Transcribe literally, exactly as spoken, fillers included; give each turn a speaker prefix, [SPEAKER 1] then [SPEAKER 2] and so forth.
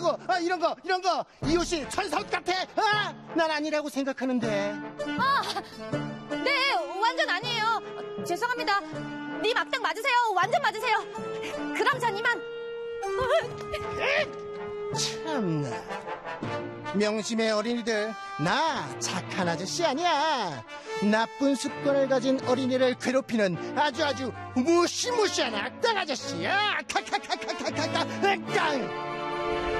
[SPEAKER 1] 이러고 아, 이런 거 이런 거 이웃이 천사 옷 같아. 아, 난 아니라고 생각하는데.
[SPEAKER 2] 아, 네, 완전 아니에요. 어, 죄송합니다. 님 앞장 맞으세요. 완전 맞으세요. 그럼 전 이만.
[SPEAKER 1] 참나. 명심해 어린이들. 나 착한 아저씨 아니야. 나쁜 습관을 가진 어린이를 괴롭히는 아주 아주 무시무시한 악당 아저씨야. 카카카카카카카.